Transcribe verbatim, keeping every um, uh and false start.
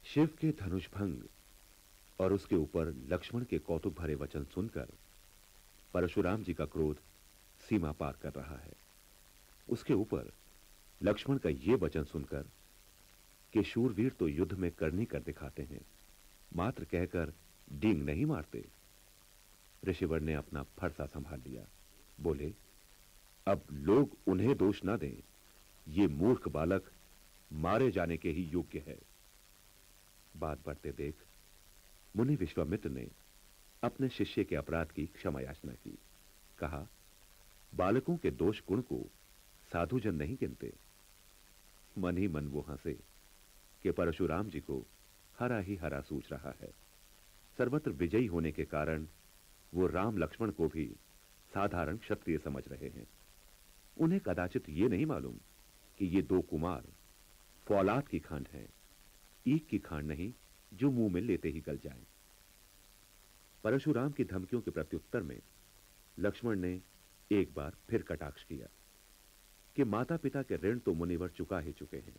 शिव के धनुष भंग और उसके ऊपर लक्ष्मण के कौतुक भरे वचन सुनकर परशुराम जी का क्रोध सीमा पार कर रहा है। उसके ऊपर लक्ष्मण का यह वचन सुनकर कि शूरवीर तो युद्ध में करनी कर दिखाते हैं, मात्र कहकर डींग नहीं मारते। ऋषिवर ने अपना फरसा संभाल लिया। बोले, अब लोग उन्हें दोष ना दें, ये मूर्ख बालक मारे जाने के ही योग्य है। बात बढ़ते देख मुनि विश्वामित्र ने अपने शिष्य के अपराध की क्षमा याचना की। कहा, बालकों के दोष गुण को साधुजन नहीं गिनते। मन ही मन वो हंसे कि परशुराम जी को हरा ही हरा सूझ रहा है। सर्वत्र विजयी होने के कारण वो राम लक्ष्मण को भी साधारण क्षत्रिय समझ रहे हैं। उन्हें कदाचित ये नहीं मालूम कि ये दो कुमार फौलाद की खांड हैं, ईख की खांड नहीं जो मुंह में लेते ही गल जाए। परशुराम की धमकियों के प्रत्युत्तर में लक्ष्मण ने एक बार फिर कटाक्ष किया कि माता पिता के ऋण तो मुनिवर चुका ही चुके हैं,